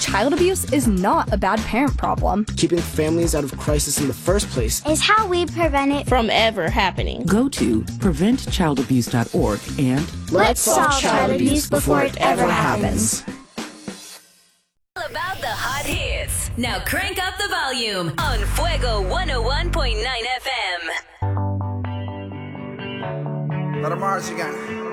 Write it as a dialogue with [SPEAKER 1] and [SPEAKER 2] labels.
[SPEAKER 1] child abuse is not a bad parent problem.
[SPEAKER 2] Keeping families out of crisis in the first place
[SPEAKER 3] is how we prevent it
[SPEAKER 4] from ever happening.
[SPEAKER 5] Go to preventchildabuse.org and
[SPEAKER 3] let's solve child abuse before it ever happens.
[SPEAKER 6] All about the hot hits. Now crank up the volume on Fuego 101.9 FM.
[SPEAKER 7] Let 'em Mars again.